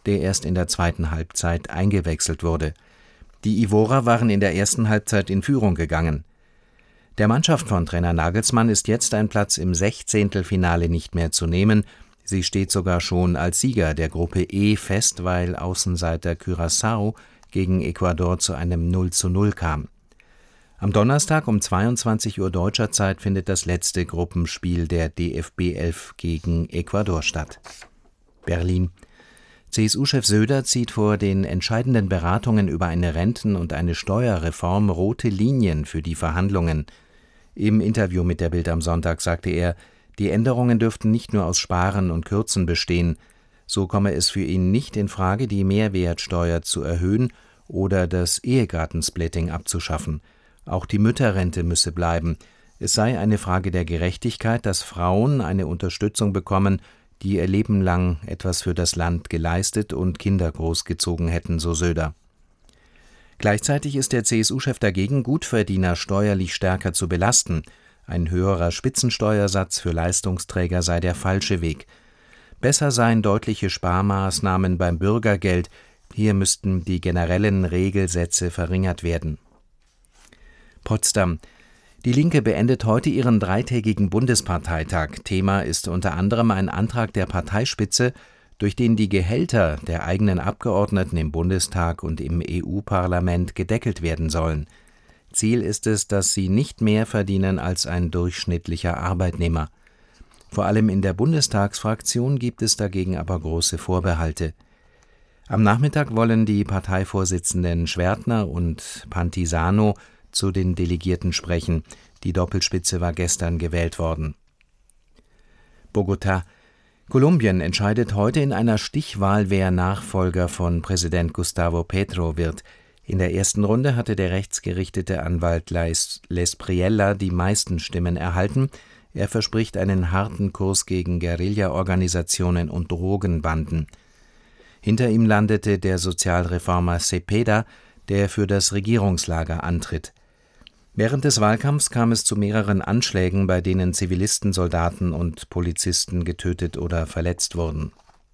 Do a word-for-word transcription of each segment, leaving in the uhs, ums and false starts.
der erst in der zweiten Halbzeit eingewechselt wurde. Die Ivorer waren in der ersten Halbzeit in Führung gegangen. Der Mannschaft von Trainer Nagelsmann ist jetzt ein Platz im Sechzehntelfinale nicht mehr zu nehmen. Sie steht sogar schon als Sieger der Gruppe E fest, weil Außenseiter Curaçao gegen Ecuador zu einem null zu null kam. Am Donnerstag um zweiundzwanzig Uhr deutscher Zeit findet das letzte Gruppenspiel der D F B elf gegen Ecuador statt. Berlin. C S U-Chef Söder zieht vor den entscheidenden Beratungen über eine Renten- und eine Steuerreform rote Linien für die Verhandlungen. Im Interview mit der Bild am Sonntag sagte er, die Änderungen dürften nicht nur aus Sparen und Kürzen bestehen. So komme es für ihn nicht in Frage, die Mehrwertsteuer zu erhöhen oder das Ehegattensplitting abzuschaffen. Auch die Mütterrente müsse bleiben. Es sei eine Frage der Gerechtigkeit, dass Frauen eine Unterstützung bekommen, die ihr Leben lang etwas für das Land geleistet und Kinder großgezogen hätten, so Söder. Gleichzeitig ist der C S U-Chef dagegen, Gutverdiener steuerlich stärker zu belasten. Ein höherer Spitzensteuersatz für Leistungsträger sei der falsche Weg. Besser seien deutliche Sparmaßnahmen beim Bürgergeld. Hier müssten die generellen Regelsätze verringert werden. Potsdam. Die Linke beendet heute ihren dreitägigen Bundesparteitag. Thema ist unter anderem ein Antrag der Parteispitze, durch den die Gehälter der eigenen Abgeordneten im Bundestag und im E U-Parlament gedeckelt werden sollen. Ziel ist es, dass sie nicht mehr verdienen als ein durchschnittlicher Arbeitnehmer. Vor allem in der Bundestagsfraktion gibt es dagegen aber große Vorbehalte. Am Nachmittag wollen die Parteivorsitzenden Schwertner und Pantisano zu den Delegierten sprechen. Die Doppelspitze war gestern gewählt worden. Bogotá. Kolumbien entscheidet heute in einer Stichwahl, wer Nachfolger von Präsident Gustavo Petro wird. In der ersten Runde hatte der rechtsgerichtete Anwalt Lespriella die meisten Stimmen erhalten. Er verspricht einen harten Kurs gegen Guerilla-Organisationen und Drogenbanden. Hinter ihm landete der Sozialreformer Cepeda, der für das Regierungslager antritt. Während des Wahlkampfs kam es zu mehreren Anschlägen, bei denen Zivilisten, Soldaten und Polizisten getötet oder verletzt wurden.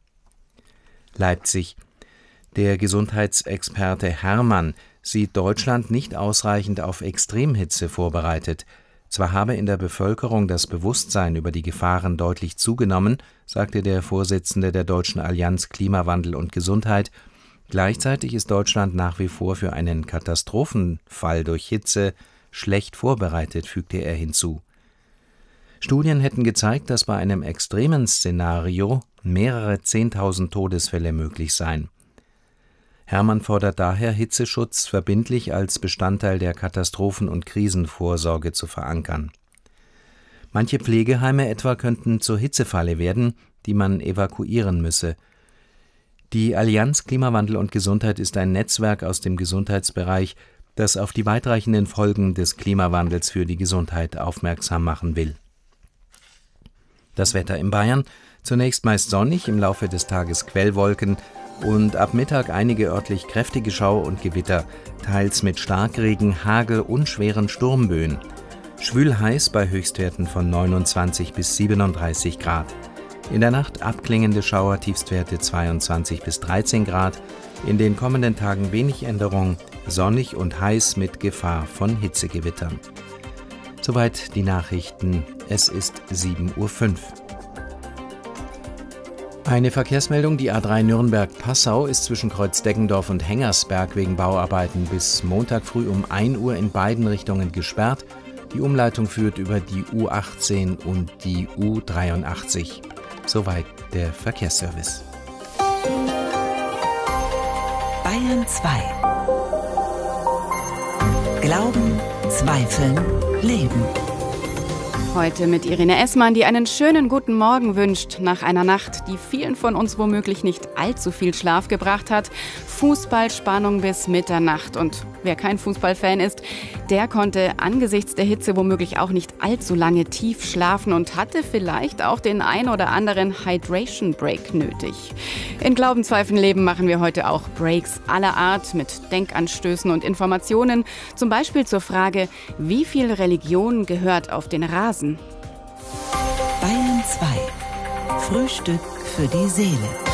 Leipzig. Der Gesundheitsexperte Herrmann sieht Deutschland nicht ausreichend auf Extremhitze vorbereitet. Zwar habe in der Bevölkerung das Bewusstsein über die Gefahren deutlich zugenommen, sagte der Vorsitzende der Deutschen Allianz Klimawandel und Gesundheit, gleichzeitig ist Deutschland nach wie vor für einen Katastrophenfall durch Hitze schlecht vorbereitet, fügte er hinzu. Studien hätten gezeigt, dass bei einem extremen Szenario mehrere Zehntausend Todesfälle möglich seien. Herrmann fordert daher, Hitzeschutz verbindlich als Bestandteil der Katastrophen- und Krisenvorsorge zu verankern. Manche Pflegeheime etwa könnten zur Hitzefalle werden, die man evakuieren müsse. Die Allianz Klimawandel und Gesundheit ist ein Netzwerk aus dem Gesundheitsbereich, das auf die weitreichenden Folgen des Klimawandels für die Gesundheit aufmerksam machen will. Das Wetter in Bayern: zunächst meist sonnig, im Laufe des Tages Quellwolken und ab Mittag einige örtlich kräftige Schauer und Gewitter, teils mit Starkregen, Hagel und schweren Sturmböen. Schwül heiß bei Höchstwerten von neunundzwanzig bis siebenunddreißig Grad. In der Nacht abklingende Schauer, Tiefstwerte zweiundzwanzig bis dreizehn Grad. In den kommenden Tagen wenig Änderung, sonnig und heiß mit Gefahr von Hitzegewittern. Soweit die Nachrichten. Es ist sieben Uhr fünf. Eine Verkehrsmeldung: Die A drei Nürnberg-Passau ist zwischen Kreuz-Deggendorf und Hengersberg wegen Bauarbeiten bis Montag früh um ein Uhr in beiden Richtungen gesperrt. Die Umleitung führt über die U achtzehn und die U dreiundachtzig. Soweit der Verkehrsservice. Bayern zwei. Glauben, Zweifeln, Leben. Heute mit Irene Essmann, die einen schönen guten Morgen wünscht nach einer Nacht, die vielen von uns womöglich nicht allzu viel Schlaf gebracht hat. Fußballspannung bis Mitternacht. Und wer kein Fußballfan ist, der konnte angesichts der Hitze womöglich auch nicht allzu lange tief schlafen und hatte vielleicht auch den ein oder anderen Hydration Break nötig. In Glauben, Zweifeln, Leben machen wir heute auch Breaks aller Art mit Denkanstößen und Informationen. Zum Beispiel zur Frage, wie viel Religion gehört auf den Rasen? Bayern zwei. Frühstück für die Seele.